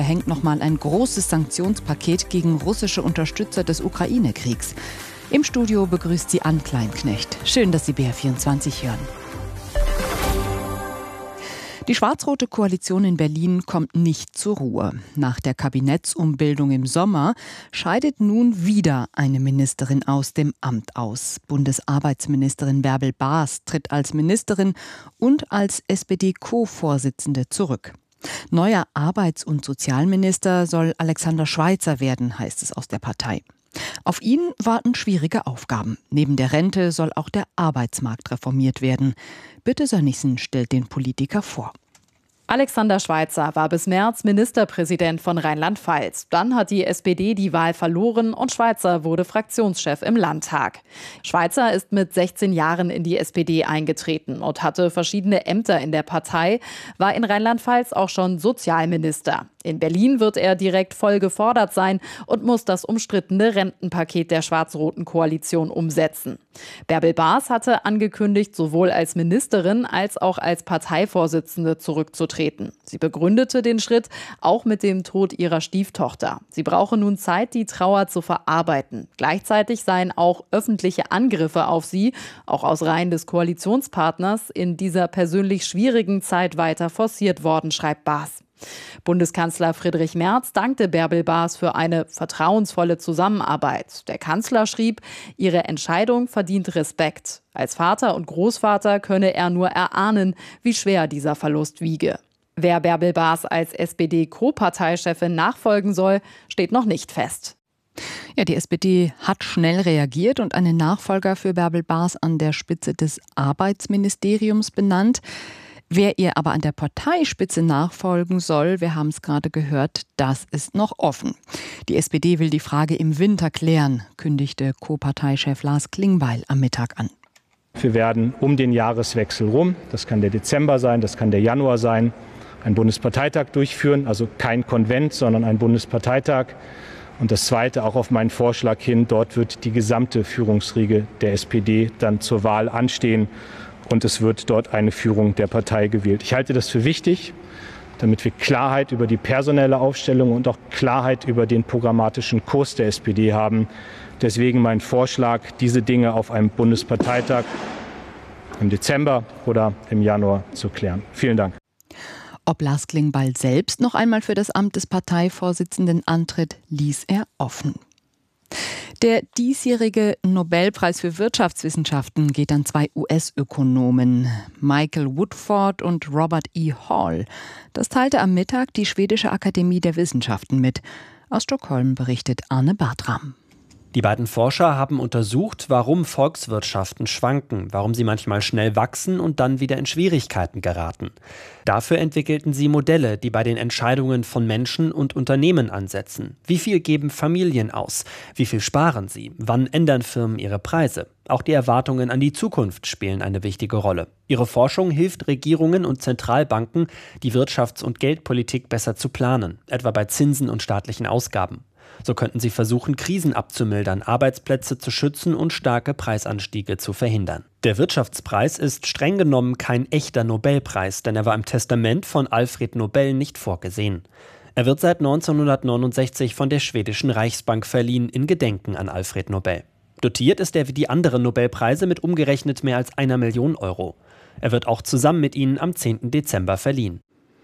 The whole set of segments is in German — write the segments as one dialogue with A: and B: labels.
A: verhängt nochmal ein großes Sanktionspaket gegen russische Unterstützer des Ukraine-Kriegs. Im Studio begrüßt sie Ann Kleinknecht. Schön, dass Sie BR24 hören. Die schwarz-rote Koalition in Berlin kommt nicht zur Ruhe. Nach der Kabinettsumbildung im Sommer scheidet nun wieder eine Ministerin aus dem Amt aus. Bundesarbeitsministerin Bärbel Baas tritt als Ministerin und als SPD-Co-Vorsitzende zurück. Neuer Arbeits- und Sozialminister soll Alexander Schweitzer werden, heißt es aus der Partei. Auf ihn warten schwierige Aufgaben. Neben der Rente soll auch der Arbeitsmarkt reformiert werden. Birte Sönnigsen stellt den Politiker vor.
B: Alexander Schweitzer war bis März Ministerpräsident von Rheinland-Pfalz. Dann hat die SPD die Wahl verloren und Schweitzer wurde Fraktionschef im Landtag. Schweitzer ist mit 16 Jahren in die SPD eingetreten und hatte verschiedene Ämter in der Partei, war in Rheinland-Pfalz auch schon Sozialminister. In Berlin wird er direkt voll gefordert sein und muss das umstrittene Rentenpaket der schwarz-roten Koalition umsetzen. Bärbel Baas hatte angekündigt, sowohl als Ministerin als auch als Parteivorsitzende zurückzutreten. Sie begründete den Schritt auch mit dem Tod ihrer Stieftochter. Sie brauche nun Zeit, die Trauer zu verarbeiten. Gleichzeitig seien auch öffentliche Angriffe auf sie, auch aus Reihen des Koalitionspartners, in dieser persönlich schwierigen Zeit weiter forciert worden, schreibt Baas. Bundeskanzler Friedrich Merz dankte Bärbel Baas für eine vertrauensvolle Zusammenarbeit. Der Kanzler schrieb, ihre Entscheidung verdient Respekt. Als Vater und Großvater könne er nur erahnen, wie schwer dieser Verlust wiege. Wer Bärbel Baas als SPD-Co-Parteichefin nachfolgen soll, steht noch nicht fest.
A: Ja, die SPD hat schnell reagiert und einen Nachfolger für Bärbel Baas an der Spitze des Arbeitsministeriums benannt. Wer ihr aber an der Parteispitze nachfolgen soll, wir haben es gerade gehört, das ist noch offen. Die SPD will die Frage im Winter klären, kündigte Co-Parteichef Lars Klingbeil am Mittag an.
C: Wir werden um den Jahreswechsel rum, das kann der Dezember sein, das kann der Januar sein, einen Bundesparteitag durchführen, also kein Konvent, sondern ein Bundesparteitag. Und das Zweite, auch auf meinen Vorschlag hin, dort wird die gesamte Führungsriege der SPD dann zur Wahl anstehen. Und es wird dort eine Führung der Partei gewählt. Ich halte das für wichtig, damit wir Klarheit über die personelle Aufstellung und auch Klarheit über den programmatischen Kurs der SPD haben. Deswegen mein Vorschlag, diese Dinge auf einem Bundesparteitag im Dezember oder im Januar zu klären. Vielen Dank.
A: Ob Lars Klingbeil selbst noch einmal für das Amt des Parteivorsitzenden antritt, ließ er offen. Der diesjährige Nobelpreis für Wirtschaftswissenschaften geht an 2 US-Ökonomen, Michael Woodford und Robert E. Hall. Das teilte am Mittag die Schwedische Akademie der Wissenschaften mit. Aus Stockholm berichtet Arne Bartram.
D: Die beiden Forscher haben untersucht, warum Volkswirtschaften schwanken, warum sie manchmal schnell wachsen und dann wieder in Schwierigkeiten geraten. Dafür entwickelten sie Modelle, die bei den Entscheidungen von Menschen und Unternehmen ansetzen. Wie viel geben Familien aus? Wie viel sparen sie? Wann ändern Firmen ihre Preise? Auch die Erwartungen an die Zukunft spielen eine wichtige Rolle. Ihre Forschung hilft Regierungen und Zentralbanken, die Wirtschafts- und Geldpolitik besser zu planen, etwa bei Zinsen und staatlichen Ausgaben. So könnten sie versuchen, Krisen abzumildern, Arbeitsplätze zu schützen und starke Preisanstiege zu verhindern. Der Wirtschaftspreis ist streng genommen kein echter Nobelpreis, denn er war im Testament von Alfred Nobel nicht vorgesehen. Er wird seit 1969 von der schwedischen Reichsbank verliehen, in Gedenken an Alfred Nobel. Dotiert ist er wie die anderen Nobelpreise mit umgerechnet mehr als 1 Million Euro. Er wird auch zusammen mit ihnen am 10. Dezember verliehen.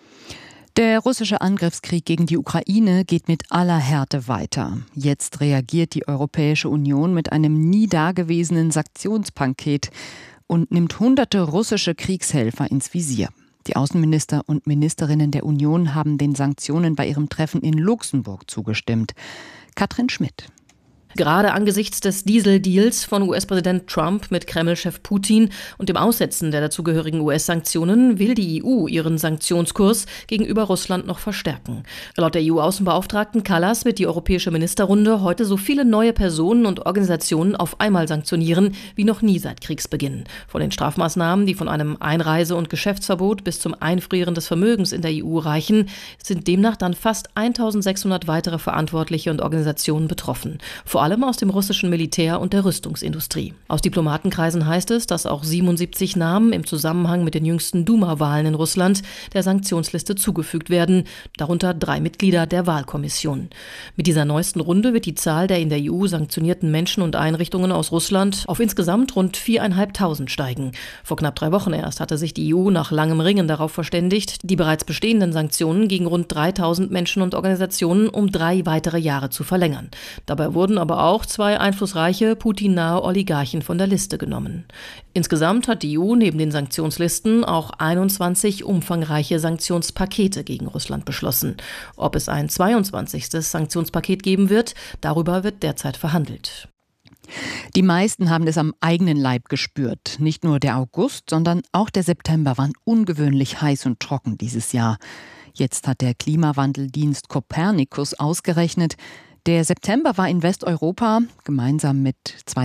A: Der russische Angriffskrieg gegen die Ukraine geht mit aller Härte weiter. Jetzt reagiert die Europäische Union mit einem nie dagewesenen Sanktionspaket und nimmt hunderte russische Kriegshelfer ins Visier. Die Außenminister und Ministerinnen der Union haben den Sanktionen bei ihrem Treffen in Luxemburg zugestimmt. Katrin Schmidt.
E: Gerade angesichts des Dieseldeals von US-Präsident Trump mit Kreml-Chef Putin und dem Aussetzen der dazugehörigen US-Sanktionen will die EU ihren Sanktionskurs gegenüber Russland noch verstärken. Laut der EU-Außenbeauftragten Kallas wird die Europäische Ministerrunde heute so viele neue Personen und Organisationen auf einmal sanktionieren wie noch nie seit Kriegsbeginn. Von den Strafmaßnahmen, die von einem Einreise- und Geschäftsverbot bis zum Einfrieren des Vermögens in der EU reichen, sind demnach dann fast 1600 weitere Verantwortliche und Organisationen betroffen. Vor allem aus dem russischen Militär und der Rüstungsindustrie. Aus Diplomatenkreisen heißt es, dass auch 77 Namen im Zusammenhang mit den jüngsten Duma-Wahlen in Russland der Sanktionsliste zugefügt werden, darunter 3 Mitglieder der Wahlkommission. Mit dieser neuesten Runde wird die Zahl der in der EU sanktionierten Menschen und Einrichtungen aus Russland auf insgesamt rund 4.500 steigen. Vor knapp 3 Wochen erst hatte sich die EU nach langem Ringen darauf verständigt, die bereits bestehenden Sanktionen gegen rund 3.000 Menschen und Organisationen um 3 weitere Jahre zu verlängern. Dabei wurden aber auch 2 einflussreiche, Putin-nahe Oligarchen von der Liste genommen. Insgesamt hat die EU neben den Sanktionslisten auch 21 umfangreiche Sanktionspakete gegen Russland beschlossen. Ob es ein 22. Sanktionspaket geben wird, darüber wird derzeit verhandelt.
A: Die meisten haben es am eigenen Leib gespürt. Nicht nur der August, sondern auch der September waren ungewöhnlich heiß und trocken dieses Jahr. Jetzt hat der Klimawandeldienst Copernicus ausgerechnet, der September war in Westeuropa, gemeinsam mit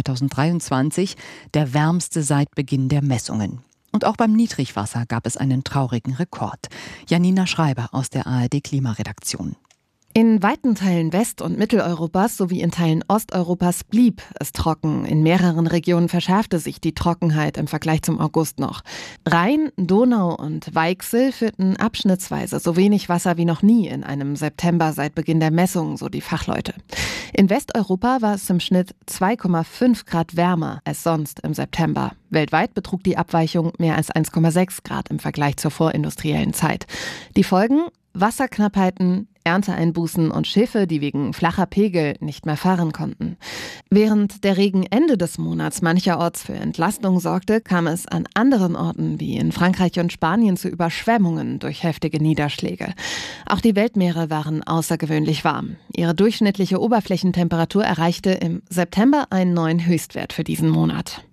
A: 2023, der wärmste seit Beginn der Messungen. Und auch beim Niedrigwasser gab es einen traurigen Rekord. Janina Schreiber aus der ARD-Klimaredaktion.
F: In weiten Teilen West- und Mitteleuropas sowie in Teilen Osteuropas blieb es trocken. In mehreren Regionen verschärfte sich die Trockenheit im Vergleich zum August noch. Rhein, Donau und Weichsel führten abschnittsweise so wenig Wasser wie noch nie in einem September seit Beginn der Messungen, so die Fachleute. In Westeuropa war es im Schnitt 2,5 Grad wärmer als sonst im September. Weltweit betrug die Abweichung mehr als 1,6 Grad im Vergleich zur vorindustriellen Zeit. Die Folgen? Wasserknappheiten, Ernteeinbußen und Schiffe, die wegen flacher Pegel nicht mehr fahren konnten. Während der Regen Ende des Monats mancherorts für Entlastung sorgte, kam es an anderen Orten wie in Frankreich und Spanien zu Überschwemmungen durch heftige Niederschläge. Auch die Weltmeere waren außergewöhnlich warm. Ihre durchschnittliche Oberflächentemperatur erreichte im September einen neuen Höchstwert für diesen Monat.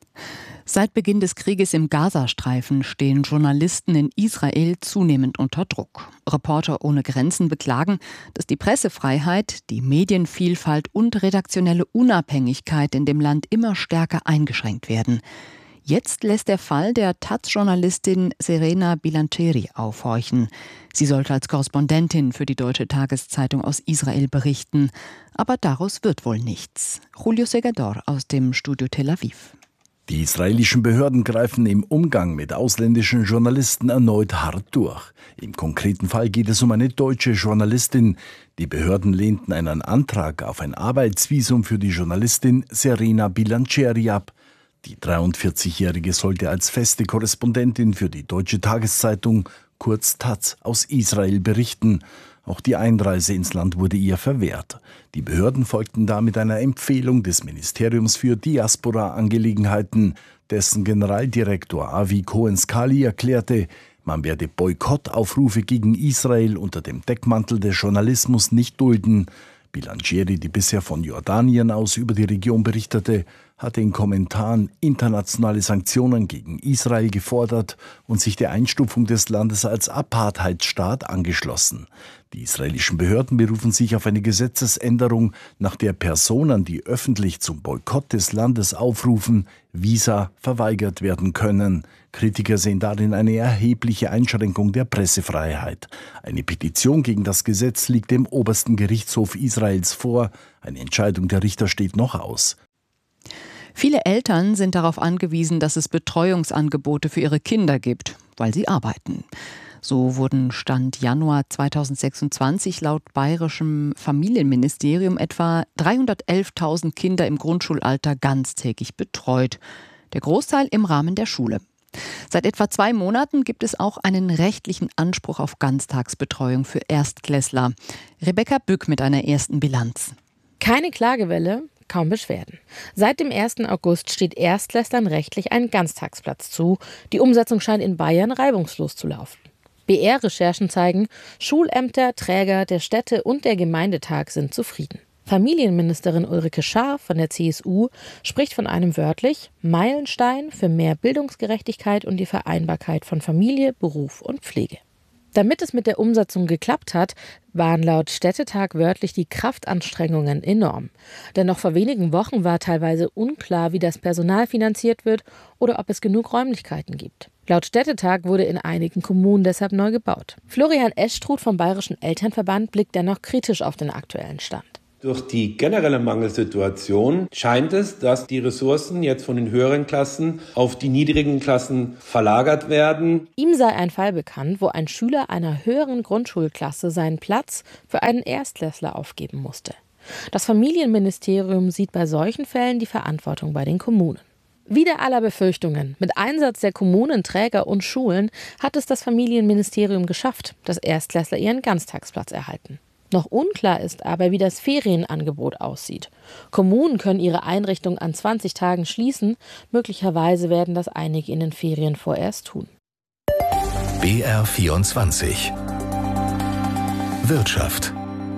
A: Seit Beginn des Krieges im Gazastreifen stehen Journalisten in Israel zunehmend unter Druck. Reporter ohne Grenzen beklagen, dass die Pressefreiheit, die Medienvielfalt und redaktionelle Unabhängigkeit in dem Land immer stärker eingeschränkt werden. Jetzt lässt der Fall der Taz-Journalistin Serena Bilancieri aufhorchen. Sie sollte als Korrespondentin für die Deutsche Tageszeitung aus Israel berichten. Aber daraus wird wohl nichts. Julio Segador aus dem Studio Tel Aviv.
G: Die israelischen Behörden greifen im Umgang mit ausländischen Journalisten erneut hart durch. Im konkreten Fall geht es um eine deutsche Journalistin. Die Behörden lehnten einen Antrag auf ein Arbeitsvisum für die Journalistin Serena Bilancieri ab. Die 43-Jährige sollte als feste Korrespondentin für die Deutsche Tageszeitung, kurz Taz, aus Israel berichten. Auch die Einreise ins Land wurde ihr verwehrt. Die Behörden folgten damit einer Empfehlung des Ministeriums für Diaspora-Angelegenheiten. Dessen Generaldirektor Avi Cohen-Scali erklärte, man werde Boykottaufrufe gegen Israel unter dem Deckmantel des Journalismus nicht dulden. Bilancieri, die bisher von Jordanien aus über die Region berichtete, hatte in Kommentaren internationale Sanktionen gegen Israel gefordert und sich der Einstufung des Landes als Apartheidsstaat angeschlossen. Die israelischen Behörden berufen sich auf eine Gesetzesänderung, nach der Personen, die öffentlich zum Boykott des Landes aufrufen, Visa verweigert werden können. Kritiker sehen darin eine erhebliche Einschränkung der Pressefreiheit. Eine Petition gegen das Gesetz liegt dem obersten Gerichtshof Israels vor. Eine Entscheidung der Richter steht noch aus.
A: Viele Eltern sind darauf angewiesen, dass es Betreuungsangebote für ihre Kinder gibt, weil sie arbeiten. So wurden Stand Januar 2026 laut bayerischem Familienministerium etwa 311.000 Kinder im Grundschulalter ganztägig betreut. Der Großteil im Rahmen der Schule. Seit etwa 2 Monaten gibt es auch einen rechtlichen Anspruch auf Ganztagsbetreuung für Erstklässler. Rebecca Bück mit einer ersten Bilanz.
H: Keine Klagewelle, kaum Beschwerden. Seit dem 1. August steht Erstklässlern rechtlich ein Ganztagsplatz zu. Die Umsetzung scheint in Bayern reibungslos zu laufen. BR-Recherchen zeigen, Schulämter, Träger der Städte und der Gemeindetag sind zufrieden. Familienministerin Ulrike Schaar von der CSU spricht von einem wörtlich Meilenstein für mehr Bildungsgerechtigkeit und die Vereinbarkeit von Familie, Beruf und Pflege. Damit es mit der Umsetzung geklappt hat, waren laut Städtetag wörtlich die Kraftanstrengungen enorm. Denn noch vor wenigen Wochen war teilweise unklar, wie das Personal finanziert wird oder ob es genug Räumlichkeiten gibt. Laut Städtetag wurde in einigen Kommunen deshalb neu gebaut. Florian Eschstruth vom Bayerischen Elternverband blickt dennoch kritisch auf den aktuellen Stand.
I: Durch die generelle Mangelsituation scheint es, dass die Ressourcen jetzt von den höheren Klassen auf die niedrigen Klassen verlagert werden.
H: Ihm sei ein Fall bekannt, wo ein Schüler einer höheren Grundschulklasse seinen Platz für einen Erstklässler aufgeben musste. Das Familienministerium sieht bei solchen Fällen die Verantwortung bei den Kommunen. Wider aller Befürchtungen, mit Einsatz der Kommunen, Träger und Schulen hat es das Familienministerium geschafft, dass Erstklässler ihren Ganztagsplatz erhalten. Noch unklar ist aber, wie das Ferienangebot aussieht. Kommunen können ihre Einrichtung an 20 Tagen schließen. Möglicherweise werden das einige in den Ferien vorerst tun.
J: BR24 Wirtschaft.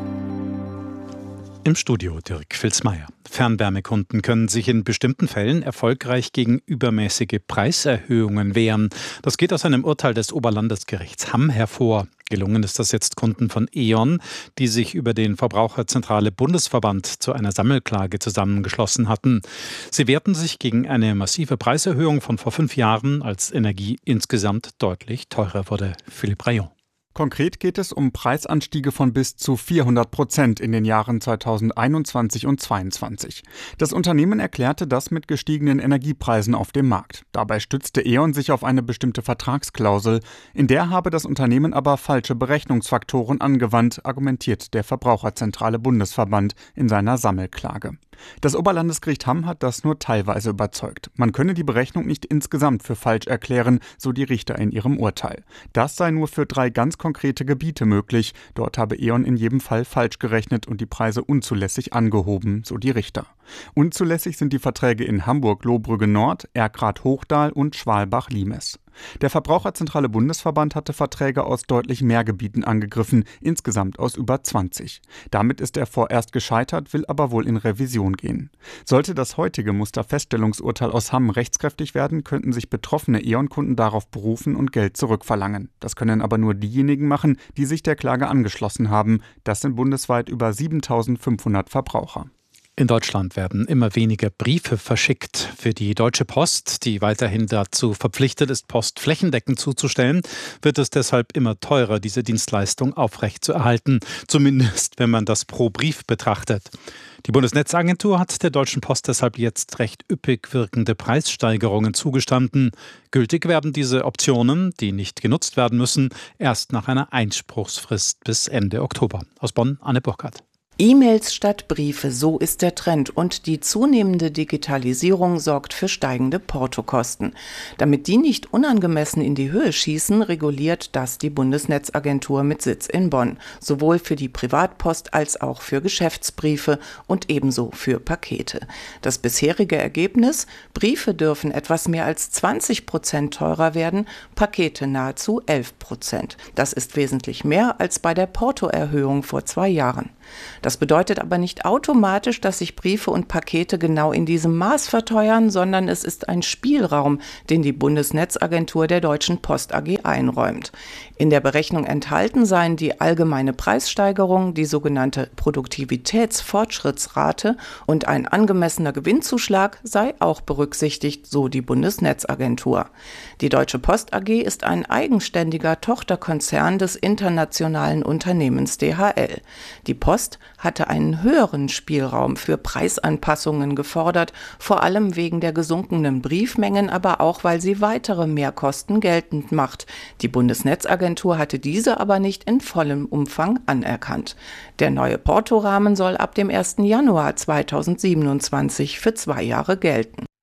K: Im Studio Dirk Filzmeier. Fernwärmekunden können sich in bestimmten Fällen erfolgreich gegen übermäßige Preiserhöhungen wehren. Das geht aus einem Urteil des Oberlandesgerichts Hamm hervor. Gelungen ist das jetzt Kunden von E.ON, die sich über den Verbraucherzentrale Bundesverband zu einer Sammelklage zusammengeschlossen hatten. Sie wehrten sich gegen eine massive Preiserhöhung von vor 5 Jahren, als Energie insgesamt deutlich teurer wurde. Philippe Rayon.
L: Konkret geht es um Preisanstiege von bis zu 400% in den Jahren 2021 und 2022. Das Unternehmen erklärte das mit gestiegenen Energiepreisen auf dem Markt. Dabei stützte E.ON sich auf eine bestimmte Vertragsklausel. In der habe das Unternehmen aber falsche Berechnungsfaktoren angewandt, argumentiert der Verbraucherzentrale Bundesverband in seiner Sammelklage. Das Oberlandesgericht Hamm hat das nur teilweise überzeugt. Man könne die Berechnung nicht insgesamt für falsch erklären, so die Richter in ihrem Urteil. Das sei nur für 3 ganz konkrete Gebiete möglich. Dort habe E.ON in jedem Fall falsch gerechnet und die Preise unzulässig angehoben, so die Richter. Unzulässig sind die Verträge in Hamburg-Lohbrügge Nord, Erkrath-Hochdahl und Schwalbach-Limes. Der Verbraucherzentrale Bundesverband hatte Verträge aus deutlich mehr Gebieten angegriffen, insgesamt aus über 20. Damit ist er vorerst gescheitert, will aber wohl in Revision gehen. Sollte das heutige Musterfeststellungsurteil aus Hamm rechtskräftig werden, könnten sich betroffene E.ON-Kunden darauf berufen und Geld zurückverlangen. Das können aber nur diejenigen machen, die sich der Klage angeschlossen haben. Das sind bundesweit über 7.500 Verbraucher.
K: In Deutschland werden immer weniger Briefe verschickt. Für die Deutsche Post, die weiterhin dazu verpflichtet ist, Post flächendeckend zuzustellen, wird es deshalb immer teurer, diese Dienstleistung aufrechtzuerhalten. Zumindest, wenn man das pro Brief betrachtet. Die Bundesnetzagentur hat der Deutschen Post deshalb jetzt recht üppig wirkende Preissteigerungen zugestanden. Gültig werden diese Optionen, die nicht genutzt werden müssen, erst nach einer Einspruchsfrist bis Ende Oktober. Aus Bonn, Anne Burkhardt.
M: E-Mails statt Briefe, so ist der Trend, und die zunehmende Digitalisierung sorgt für steigende Portokosten. Damit die nicht unangemessen in die Höhe schießen, reguliert das die Bundesnetzagentur mit Sitz in Bonn, sowohl für die Privatpost als auch für Geschäftsbriefe und ebenso für Pakete. Das bisherige Ergebnis: Briefe dürfen etwas mehr als 20% teurer werden, Pakete nahezu 11%. Das ist wesentlich mehr als bei der Portoerhöhung vor 2 Jahren. Das bedeutet aber nicht automatisch, dass sich Briefe und Pakete genau in diesem Maß verteuern, sondern es ist ein Spielraum, den die Bundesnetzagentur der Deutschen Post AG einräumt. In der Berechnung enthalten seien die allgemeine Preissteigerung, die sogenannte Produktivitätsfortschrittsrate und ein angemessener Gewinnzuschlag sei auch berücksichtigt, so die Bundesnetzagentur. Die Deutsche Post AG ist ein eigenständiger Tochterkonzern des internationalen Unternehmens DHL. Die Post hatte einen höheren Spielraum für Preisanpassungen gefordert, vor allem wegen der gesunkenen Briefmengen, aber auch, weil sie weitere Mehrkosten geltend macht. Die Bundesnetzagentur hatte diese aber nicht in vollem Umfang anerkannt. Der neue Portorahmen soll ab dem 1. Januar 2027 für 2 Jahre gelten.